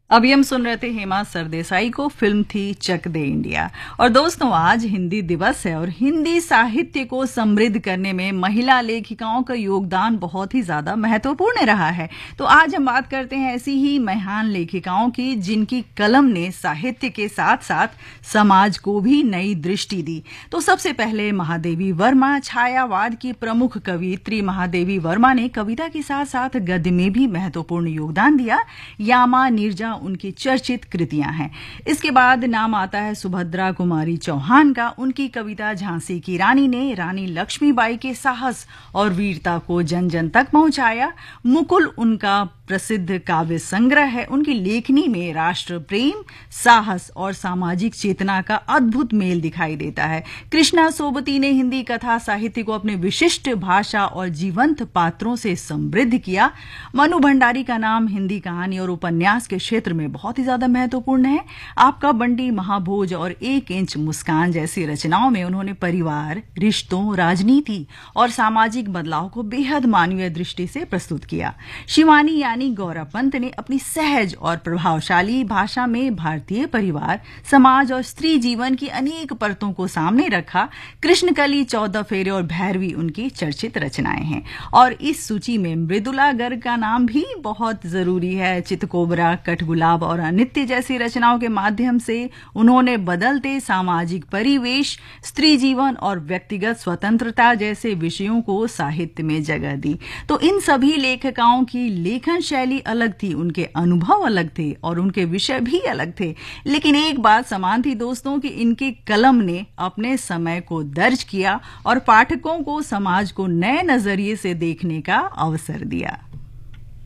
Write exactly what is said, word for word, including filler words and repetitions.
अभी हम सुन रहे थे हेमा सरदेसाई को, फिल्म थी चक दे इंडिया। और दोस्तों, आज हिंदी दिवस है और हिंदी साहित्य को समृद्ध करने में महिला लेखिकाओं का योगदान बहुत ही ज्यादा महत्वपूर्ण रहा है। तो आज हम बात करते हैं ऐसी ही महान लेखिकाओं की जिनकी कलम ने साहित्य के साथ साथ समाज को भी नई दृष्टि दी। तो सबसे पहले महादेवी वर्मा, छायावाद की प्रमुख कवियत्री महादेवी वर्मा ने कविता के साथ साथ गद्य में भी महत्वपूर्ण योगदान दिया। यामा, नीरजा उनकी चर्चित कृतियां हैं। इसके बाद नाम आता है सुभद्रा कुमारी चौहान का। उनकी कविता झांसी की रानी ने रानी लक्ष्मीबाई के साहस और वीरता को जन जन तक पहुंचाया। मुकुल उनका प्रसिद्ध काव्य संग्रह है। उनकी लेखनी में राष्ट्र प्रेम, साहस और सामाजिक चेतना का अद्भुत मेल दिखाई देता है। कृष्णा सोबती ने हिंदी कथा साहित्य को अपने विशिष्ट भाषा और जीवंत पात्रों से समृद्ध किया। मनु भंडारी का नाम हिंदी कहानी और उपन्यास के क्षेत्र में बहुत ही ज्यादा महत्वपूर्ण है। आपका बंडी, महाभोज और एक इंच मुस्कान जैसी रचनाओं में उन्होंने परिवार, रिश्तों, राजनीति और सामाजिक बदलाव को बेहद मानवीय दृष्टि से प्रस्तुत किया। शिवानी यानी गौरा पंत ने अपनी सहज और प्रभावशाली भाषा में भारतीय परिवार, समाज और स्त्री जीवन की अनेक परतों को सामने रखा। कृष्णकली, चौदह फेरे और भैरवी उनकी चर्चित रचनाएं हैं। और इस सूची में मृदुला गर्ग का नाम भी बहुत जरूरी है। चितकोबरा, कठगुलाब और अनित्य जैसी रचनाओं के माध्यम से उन्होंने बदलते सामाजिक परिवेश, स्त्री जीवन और व्यक्तिगत स्वतंत्रता जैसे विषयों को साहित्य में जगह दी। तो इन सभी लेखिकाओं की लेखन शैली अलग थी, उनके अनुभव अलग थे और उनके विषय भी अलग थे। लेकिन एक बात समान थी दोस्तों कि इनकी कलम ने अपने समय को दर्ज किया और पाठकों को समाज को नए नजरिए से देखने का अवसर दिया।